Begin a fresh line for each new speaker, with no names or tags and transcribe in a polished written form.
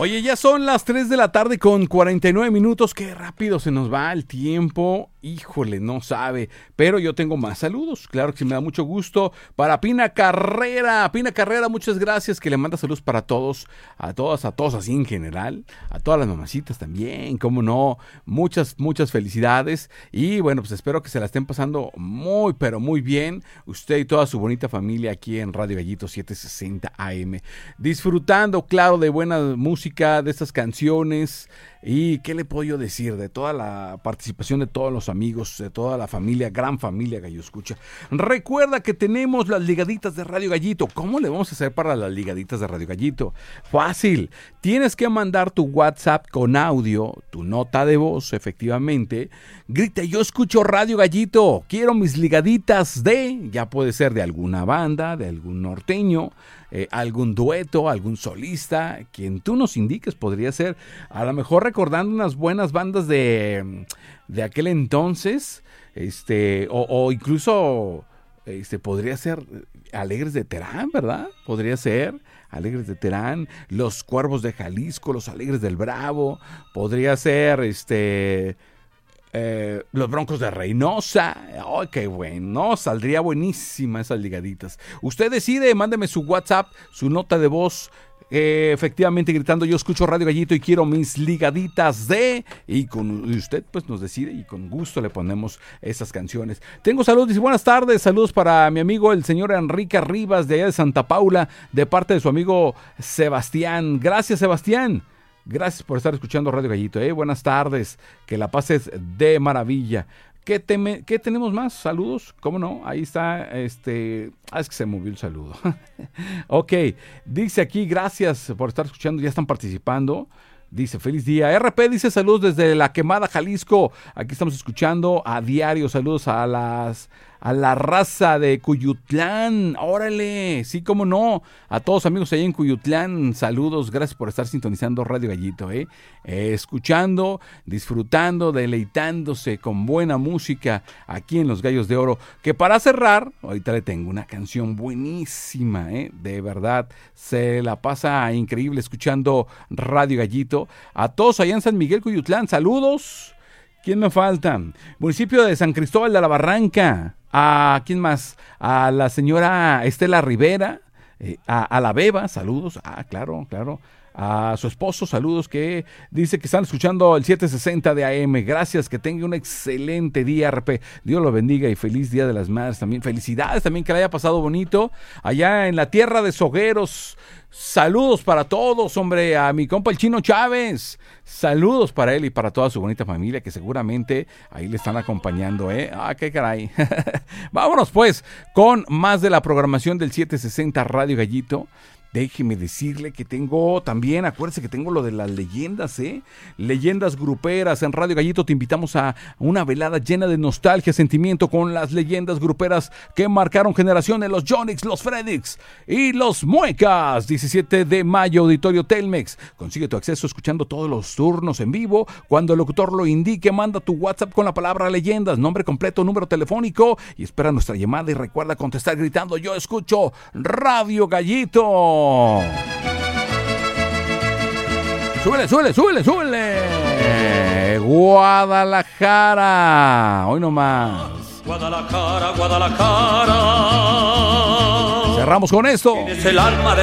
Oye, ya son las 3 de la tarde con 49 minutos. Qué rápido se nos va el tiempo. Híjole, no sabe. Pero yo tengo más saludos. Claro que sí, me da mucho gusto. Para Pina Carrera. Pina Carrera, muchas gracias. Que le manda saludos para todos. A todas, así en general. A todas las mamacitas también. Cómo no. Muchas felicidades. Y bueno, pues espero que se la estén pasando muy, pero muy bien. Usted y toda su bonita familia aquí en Radio Gallito 760 AM. Disfrutando, claro, de buena música, de estas canciones. Y qué le puedo yo decir de toda la participación de todos los amigos, de toda la familia, gran familia Gallo Escucha. Recuerda que tenemos las ligaditas de Radio Gallito. ¿Cómo le vamos a hacer para las ligaditas de Radio Gallito? Fácil, tienes que mandar tu WhatsApp con audio, tu nota de voz, efectivamente. Grita: yo escucho Radio Gallito, quiero mis ligaditas de, ya puede ser de alguna banda, de algún norteño, algún dueto, algún solista, quien tú nos indiques. Podría ser, a lo mejor recordando unas buenas bandas de aquel entonces, o incluso podría ser Alegres de Terán, ¿verdad? Podría ser Alegres de Terán, Los Cuervos de Jalisco, Los Alegres del Bravo, podría ser Los Broncos de Reynosa. ¡Oh, qué bueno! Saldría buenísima esas ligaditas. Usted decide, mándeme su WhatsApp, su nota de voz, efectivamente gritando: yo escucho Radio Gallito y quiero mis ligaditas de... Y usted pues nos decide y con gusto le ponemos esas canciones. Tengo saludos, dice: buenas tardes, saludos para mi amigo el señor Enrique Rivas de allá de Santa Paula, de parte de su amigo Sebastián. Gracias, Sebastián. Gracias por estar escuchando Radio Gallito. Buenas tardes, que la pases de maravilla. ¿Qué tenemos más? ¿Saludos? ¿Cómo no? Ahí está, es que se movió el saludo. Ok, dice aquí: gracias por estar escuchando, ya están participando. Dice: feliz día. RP dice: saludos desde La Quemada, Jalisco. Aquí estamos escuchando a diario. Saludos a la raza de Cuyutlán. Órale, sí, cómo no. A todos amigos ahí en Cuyutlán, saludos. Gracias por estar sintonizando Radio Gallito, escuchando, disfrutando, deleitándose con buena música aquí en Los Gallos de Oro. Que para cerrar, ahorita le tengo una canción buenísima, de verdad, se la pasa increíble escuchando Radio Gallito. A todos allá en San Miguel, Cuyutlán, saludos. ¿Quién me falta? Municipio de San Cristóbal de la Barranca. ¿A quién más? A la señora Estela Rivera, a la Beba, saludos. Claro. A su esposo, saludos, que dice que están escuchando el 760 de AM. Gracias, que tenga un excelente día, RP. Dios lo bendiga y feliz Día de las Madres también. Felicidades también, que le haya pasado bonito allá en la tierra de Sogueros. Saludos para todos, hombre, a mi compa el Chino Chávez. Saludos para él y para toda su bonita familia, que seguramente ahí le están acompañando, qué caray. Vámonos pues con más de la programación del 760 Radio Gallito. Déjeme decirle que tengo también, acuérdese que tengo lo de las leyendas, leyendas gruperas. En Radio Gallito te invitamos a una velada llena de nostalgia, sentimiento, con las leyendas gruperas que marcaron generaciones: los Jonix, los Fredix y los Muecas. 17 de mayo, Auditorio Telmex. Consigue tu acceso escuchando todos los turnos en vivo. Cuando el locutor lo indique, manda tu WhatsApp con la palabra leyendas, nombre completo, número telefónico, y espera nuestra llamada y recuerda contestar gritando: yo escucho Radio Gallito. Súbele. Guadalajara. Hoy nomás.
Guadalajara.
Cerramos con esto.
Es el alma de